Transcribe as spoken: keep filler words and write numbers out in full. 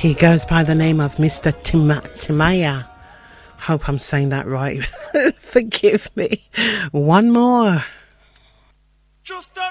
He goes by the name of Mister Tim- Timaya. Hope I'm saying that right. Forgive me. One more. Just that